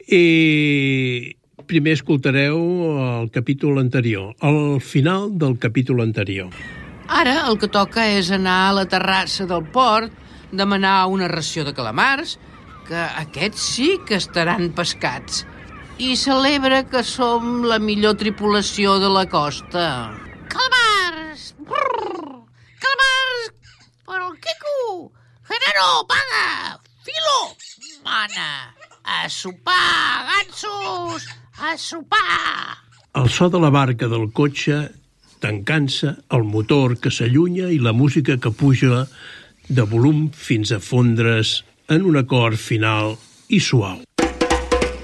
I primer escoltareu el capítol anterior, al final del capítol anterior. Ara el que toca és anar a la terrassa del port, demanar una ració de calamars, que aquests sí que estaran pescats, i celebra que som la millor tripulació de la costa. Calamars! Brrr! Calamars! Per al Quico! Genaro, paga! Filo! Mana! A sopar, gansos! A sopar! El so de la barca del cotxe tancant-se, el motor que s'allunya i la música que puja de volum fins a fondre's en un acord final i suau.